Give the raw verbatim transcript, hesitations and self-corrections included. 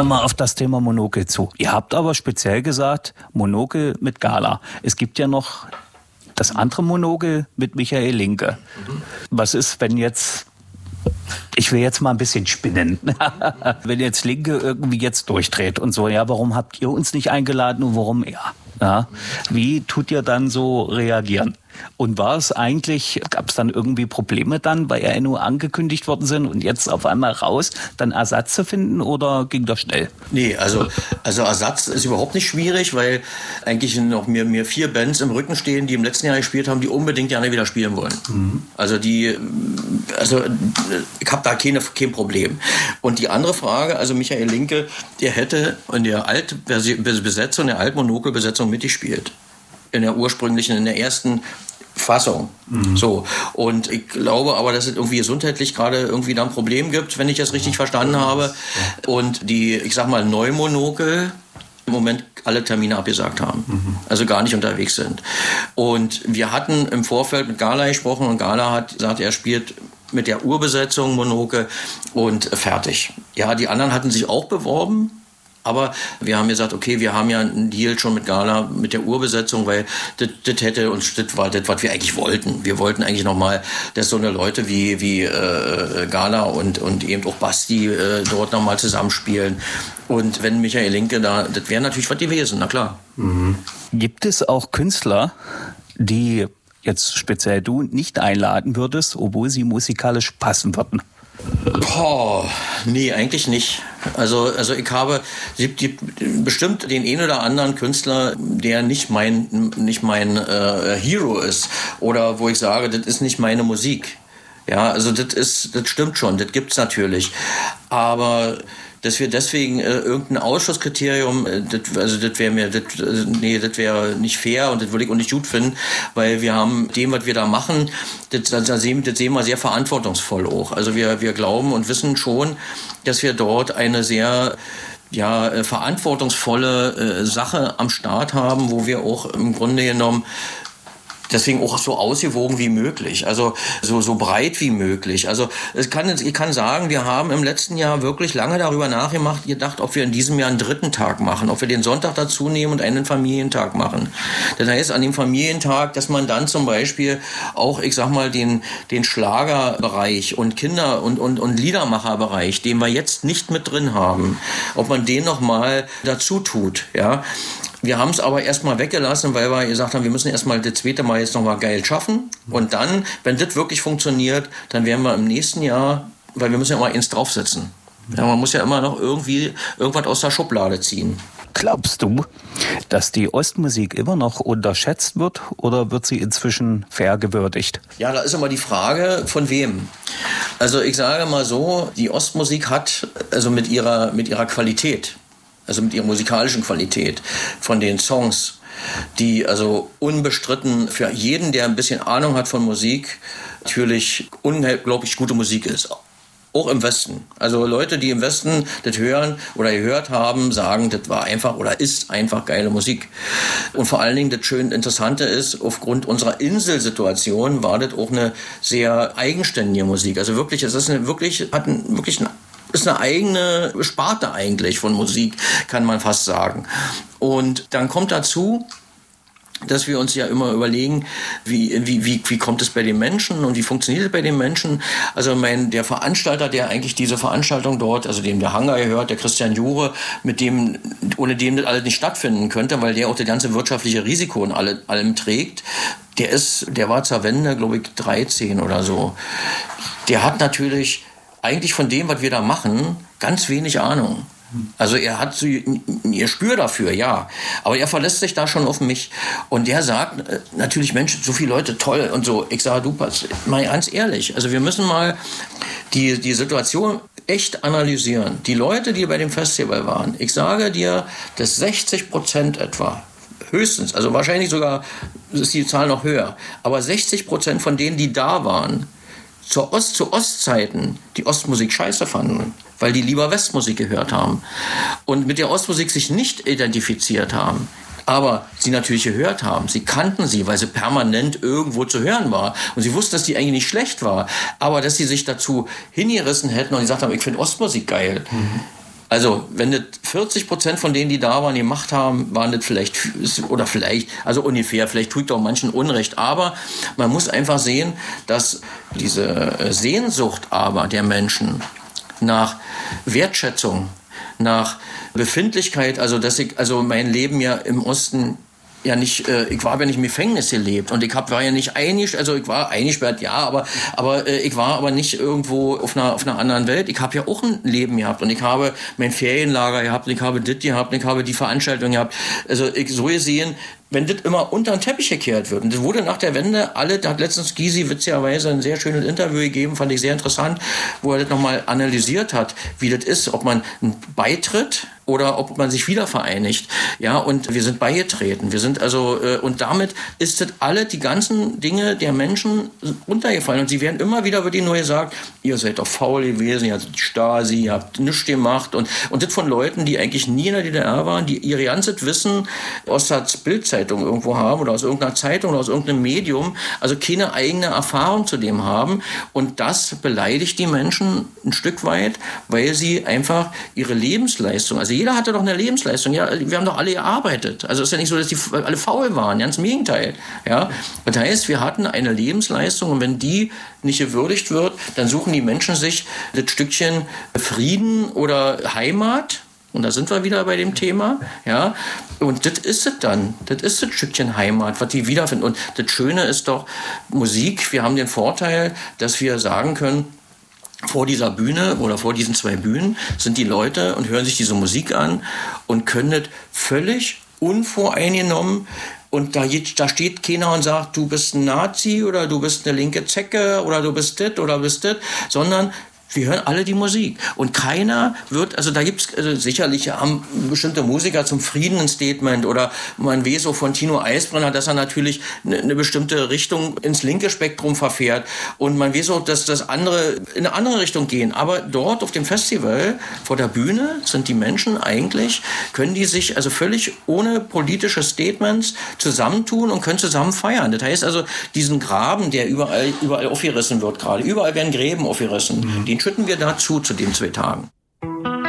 nochmal auf das Thema Monokel zu. Ihr habt aber speziell gesagt, Monokel mit Gala. Es gibt ja noch das andere Monokel mit Michael Linke. Mhm. Was ist, wenn jetzt, ich will jetzt mal ein bisschen spinnen, wenn jetzt Linke irgendwie jetzt durchdreht und so, ja, warum habt ihr uns nicht eingeladen und warum er? Ja, wie tut ihr dann so reagieren? Und war es eigentlich, gab es dann irgendwie Probleme dann, weil ja nur angekündigt worden sind und jetzt auf einmal raus, dann Ersatz zu finden oder ging das schnell? Nee, also, also Ersatz ist überhaupt nicht schwierig, weil eigentlich noch mir, mir vier Bands im Rücken stehen, die im letzten Jahr gespielt haben, die unbedingt gerne wieder spielen wollen. Mhm. Also die, also ich habe da keine, kein Problem. Und die andere Frage, also Michael Linke, der hätte in der Altbesetzung, der Altmonokel-Besetzung mitgespielt. In der ursprünglichen, in der ersten Fassung. Mhm. So. Und ich glaube aber, dass es irgendwie gesundheitlich gerade irgendwie da ein Problem gibt, wenn ich das richtig verstanden habe. Und die, ich sag mal, Neumonokel im Moment alle Termine abgesagt haben. Mhm. Also gar nicht unterwegs sind. Und wir hatten im Vorfeld mit Gala gesprochen und Gala hat gesagt, er spielt mit der Urbesetzung Monokel und fertig. Ja, die anderen hatten sich auch beworben. Aber wir haben gesagt, okay, wir haben ja einen Deal schon mit Gala, mit der Urbesetzung, weil das, das hätte uns, das war das, was wir eigentlich wollten. Wir wollten eigentlich nochmal, dass so eine Leute wie, wie äh, Gala und, und eben auch Basti äh, dort nochmal zusammenspielen. Und wenn Michael Linke da, das wäre natürlich was gewesen, na klar. Mhm. Gibt es auch Künstler, die jetzt speziell du nicht einladen würdest, obwohl sie musikalisch passen würden? Boah, nee, eigentlich nicht. Also, also ich habe die, die, bestimmt den einen oder anderen Künstler, der nicht mein, nicht mein äh, Hero ist oder wo ich sage, das ist nicht meine Musik. Ja, also das ist, das stimmt schon, das gibt's natürlich. Aber dass wir deswegen äh, irgendein Ausschlusskriterium, äh, das, also das wäre mir, das, äh, nee, das wäre nicht fair und das würde ich auch nicht gut finden, weil wir haben dem, was wir da machen, das, das, sehen, das sehen wir sehr verantwortungsvoll auch. Also wir, wir glauben und wissen schon, dass wir dort eine sehr ja, verantwortungsvolle äh, Sache am Start haben, wo wir auch im Grunde genommen deswegen auch so ausgewogen wie möglich, also so, so breit wie möglich. Also es kann, ich kann sagen, wir haben im letzten Jahr wirklich lange darüber nachgemacht, gedacht, ob wir in diesem Jahr einen dritten Tag machen, ob wir den Sonntag dazu nehmen und einen Familientag machen. Das heißt, an dem Familientag, dass man dann zum Beispiel auch, ich sag mal, den, den Schlagerbereich und Kinder- und, und, und Liedermacherbereich, den wir jetzt nicht mit drin haben, ob man den nochmal dazu tut, ja. Wir haben es aber erstmal weggelassen, weil wir gesagt haben, wir müssen erstmal das zweite Mal jetzt nochmal geil schaffen. Und dann, wenn das wirklich funktioniert, dann werden wir im nächsten Jahr, weil wir müssen ja immer eins draufsetzen. Ja, man muss ja immer noch irgendwie irgendwas aus der Schublade ziehen. Glaubst du, dass die Ostmusik immer noch unterschätzt wird oder wird sie inzwischen vergewürdigt? Ja, da ist immer die Frage, von wem. Also ich sage mal so, die Ostmusik hat, also mit ihrer, mit ihrer Qualität, also mit ihrer musikalischen Qualität von den Songs, die also unbestritten für jeden, der ein bisschen Ahnung hat von Musik, natürlich unglaublich gute Musik ist. Auch im Westen. Also Leute, die im Westen das hören oder gehört haben, sagen, das war einfach oder ist einfach geile Musik. Und vor allen Dingen das schön Interessante ist, aufgrund unserer Inselsituation war das auch eine sehr eigenständige Musik. Also wirklich, es ist eine wirklich, hat ein, wirklich ein ist eine eigene Sparte eigentlich von Musik, kann man fast sagen. Und dann kommt dazu, dass wir uns ja immer überlegen, wie, wie, wie, wie kommt es bei den Menschen und wie funktioniert es bei den Menschen. Also mein, der Veranstalter, der eigentlich diese Veranstaltung dort, also dem der Hangar gehört, der Christian Jure, mit dem, ohne dem das alles nicht stattfinden könnte, weil der auch das ganze wirtschaftliche Risiko in alle, allem trägt, der ist, der war zur Wende, glaube ich, dreizehn oder so. Der hat natürlich eigentlich von dem, was wir da machen, ganz wenig Ahnung. Also er hat so ein Gespür dafür, ja. Aber er verlässt sich da schon auf mich. Und der sagt, natürlich, Mensch, so viele Leute, toll und so. Ich sage, du, pass, mal ganz ehrlich. Also wir müssen mal die, die Situation echt analysieren. Die Leute, die bei dem Festival waren, ich sage dir, dass sechzig Prozent etwa, höchstens, also wahrscheinlich sogar ist die Zahl noch höher, aber sechzig Prozent von denen, die da waren, Zur Ost, zu Ostzeiten die Ostmusik scheiße fanden, weil die lieber Westmusik gehört haben und mit der Ostmusik sich nicht identifiziert haben, aber sie natürlich gehört haben. Sie kannten sie, weil sie permanent irgendwo zu hören war und sie wussten, dass die eigentlich nicht schlecht war, aber dass sie sich dazu hingerissen hätten und gesagt haben, ich finde Ostmusik geil. Mhm. Also, wenn das vierzig Prozent von denen, die da waren, gemacht haben, waren das vielleicht, oder vielleicht, also ungefähr, vielleicht tut auch manchen Unrecht, aber man muss einfach sehen, dass diese Sehnsucht aber der Menschen nach Wertschätzung, nach Befindlichkeit, also dass ich, also mein Leben ja im Osten ja nicht, äh, ich war ja nicht im Gefängnis gelebt und ich hab, war ja nicht einig, also ich war eingesperrt, ja, aber aber äh, ich war aber nicht irgendwo auf einer auf einer anderen Welt. Ich habe ja auch ein Leben gehabt und ich habe mein Ferienlager gehabt, und ich habe das gehabt, und ich habe die Veranstaltung gehabt. Also ich so gesehen, wenn das immer unter den Teppich gekehrt wird. Und das wurde nach der Wende alle, da hat letztens Gysi witzigerweise ein sehr schönes Interview gegeben, fand ich sehr interessant, wo er das nochmal analysiert hat, wie das ist, ob man beitritt oder ob man sich wieder vereinigt. Ja, und wir sind beigetreten. Wir sind also, äh, und damit ist das alle, die ganzen Dinge der Menschen runtergefallen. Und sie werden immer wieder, wird ihnen nur gesagt, ihr seid doch faul gewesen, ihr habt die Stasi, ihr habt nichts gemacht. Und, und das von Leuten, die eigentlich nie in der D D R waren, die ihr ganzes Wissen aus der Bildzeitung irgendwo haben oder aus irgendeiner Zeitung oder aus irgendeinem Medium, also keine eigene Erfahrung zu dem haben. Und das beleidigt die Menschen ein Stück weit, weil sie einfach ihre Lebensleistung, also jeder hatte doch eine Lebensleistung, ja, wir haben doch alle gearbeitet. Also es ist ja nicht so, dass die alle faul waren, ganz im Gegenteil. Ja? Das heißt, wir hatten eine Lebensleistung, und wenn die nicht gewürdigt wird, dann suchen die Menschen sich das Stückchen Frieden oder Heimat. Und da sind wir wieder bei dem Thema, ja. Und das ist es dann. Das ist das Stückchen Heimat, was die wiederfinden. Und das Schöne ist doch, Musik, wir haben den Vorteil, dass wir sagen können, vor dieser Bühne oder vor diesen zwei Bühnen sind die Leute und hören sich diese Musik an und können das völlig unvoreingenommen. Und da, da steht keiner und sagt, du bist ein Nazi oder du bist eine linke Zecke oder du bist das oder bist das, sondern wir hören alle die Musik. Und keiner wird, also da gibt's also sicherlich haben bestimmte Musiker zum Frieden ein Statement, oder man weiß so von Tino Eisbrenner, dass er natürlich eine, eine bestimmte Richtung ins linke Spektrum verfährt. Und man weiß auch, dass das andere in eine andere Richtung gehen. Aber dort auf dem Festival, vor der Bühne, sind die Menschen eigentlich, können die sich also völlig ohne politische Statements zusammentun und können zusammen feiern. Das heißt also, diesen Graben, der überall, überall aufgerissen wird gerade, überall werden Gräben aufgerissen, mhm. den schütten wir dazu zu den zwei Tagen.